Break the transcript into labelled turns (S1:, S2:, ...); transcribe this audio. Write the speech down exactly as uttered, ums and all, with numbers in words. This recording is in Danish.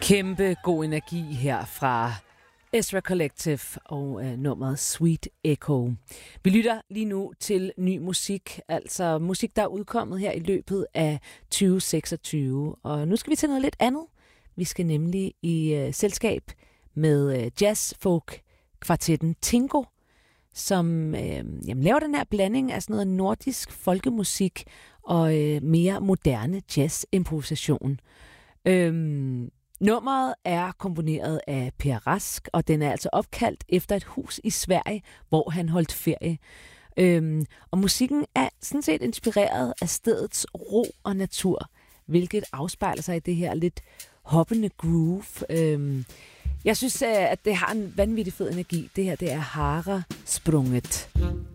S1: Kæmpe god energi her fra Ezra Collective og øh, nummeret Sweet Echo. Vi lytter lige nu til ny musik, altså musik, der er udkommet her i løbet af tyve seksogtyve. Og nu skal vi til noget lidt andet. Vi skal nemlig i øh, selskab med øh, jazzfolk-kvartetten Tingo, som øh, jamen, laver den her blanding af sådan noget nordisk folkemusik og øh, mere moderne jazz-improvisation. Øhm, Nummeret er komponeret af Per Rask, og den er altså opkaldt efter et hus i Sverige, hvor han holdt ferie. Øhm, og musikken er sådan set inspireret af stedets ro og natur, hvilket afspejler sig i det her lidt hoppende groove. Øhm, jeg synes, at det har en vanvittig fed energi. Det her, det er Hara Sprunget.